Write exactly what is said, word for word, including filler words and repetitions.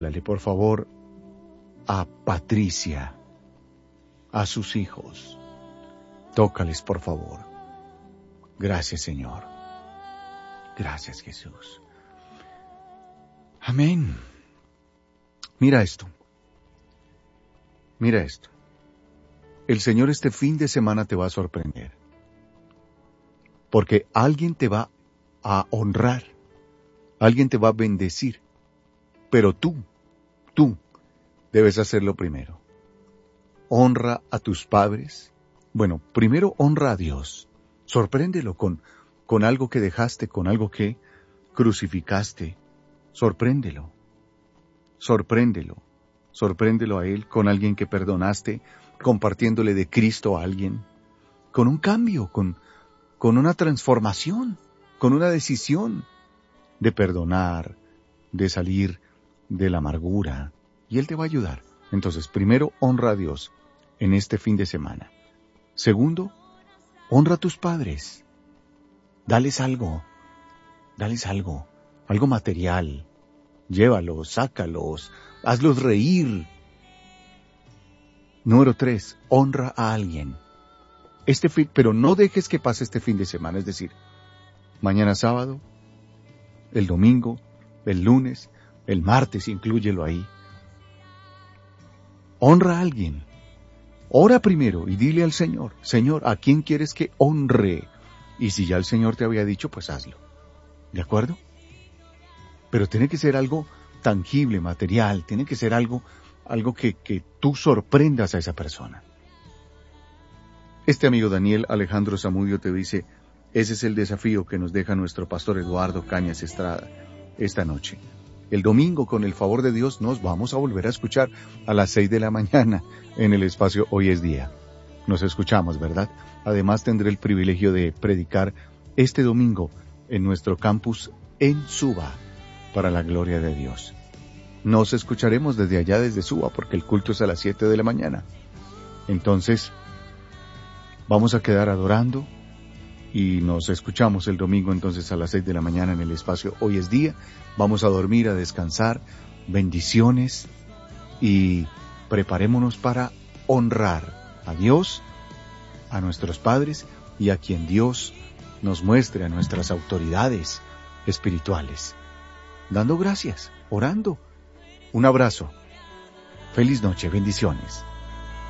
Dale por favor a Patricia, a sus hijos. Tócales por favor. Gracias, Señor. Gracias, Jesús. Amén. Mira esto. Mira esto. El Señor este fin de semana te va a sorprender. Porque alguien te va a honrar. Alguien te va a bendecir. Pero tú, tú, debes hacerlo primero. Honra a tus padres. Bueno, primero honra a Dios. Sorpréndelo con, con algo que dejaste, con algo que crucificaste. Sorpréndelo. Sorpréndelo. Sorpréndelo a Él con alguien que perdonaste, compartiéndole de Cristo a alguien. Con un cambio, con, con una transformación, con una decisión de perdonar, de salir de la amargura. Y Él te va a ayudar. Entonces, primero, honra a Dios en este fin de semana. Segundo, honra a tus padres. Dales algo. Dales algo. Algo material. Llévalos, sácalos, hazlos reír. Número tres, honra a alguien. Este fin, pero no dejes que pase este fin de semana, es decir, mañana sábado, el domingo, el lunes, el martes, inclúyelo ahí. Honra a alguien. Ora primero y dile al Señor, Señor, ¿a quién quieres que honre? Y si ya el Señor te había dicho, pues hazlo. ¿De acuerdo? Pero tiene que ser algo tangible, material, tiene que ser algo, algo que, que tú sorprendas a esa persona. Este amigo Daniel Alejandro Zamudio te dice, ese es el desafío que nos deja nuestro pastor Eduardo Cañas Estrada esta noche. El domingo, con el favor de Dios, nos vamos a volver a escuchar a las seis de la mañana en el espacio Hoy es Día. Nos escuchamos, ¿verdad? Además tendré el privilegio de predicar este domingo en nuestro campus en Suba, para la gloria de Dios. Nos escucharemos desde allá, desde Suba, porque el culto es a las siete de la mañana. Entonces, vamos a quedar adorando y nos escuchamos el domingo entonces a las seis de la mañana en el espacio Hoy es Día. Vamos a dormir, a descansar, bendiciones y preparémonos para honrar a Dios, a nuestros padres y a quien Dios nos muestre, a nuestras autoridades espirituales. Dando gracias, orando. Un abrazo. Feliz noche, bendiciones.